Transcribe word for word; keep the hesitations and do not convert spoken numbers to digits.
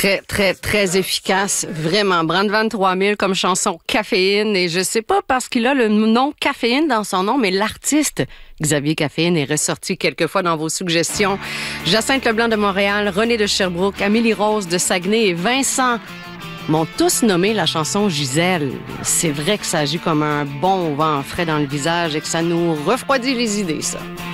Très, très, très efficace. Vraiment. Brandvan trois mille comme chanson Caféine. Et je sais pas parce qu'il a le nom Caféine dans son nom, mais l'artiste Xavier Caféine est ressorti quelquefois dans vos suggestions. Jacinthe Leblanc de Montréal, René de Sherbrooke, Amélie Rose de Saguenay et Vincent m'ont tous nommé la chanson Gisèle. C'est vrai que ça agit comme un bon vent frais dans le visage et que ça nous refroidit les idées, ça.